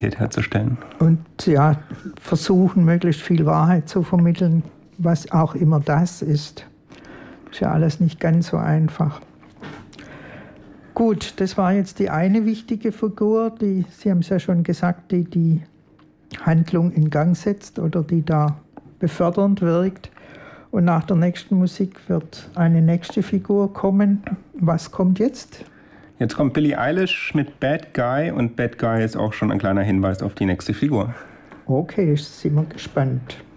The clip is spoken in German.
herzustellen. Und ja, versuchen, möglichst viel Wahrheit zu vermitteln, was auch immer das ist. Ist ja alles nicht ganz so einfach. Gut, das war jetzt die eine wichtige Figur, die, Sie haben es ja schon gesagt, die Handlung in Gang setzt oder die da befördernd wirkt. Und nach der nächsten Musik wird eine nächste Figur kommen. Was kommt jetzt? Jetzt kommt Billie Eilish mit Bad Guy und Bad Guy ist auch schon ein kleiner Hinweis auf die nächste Figur. Okay, sind wir gespannt.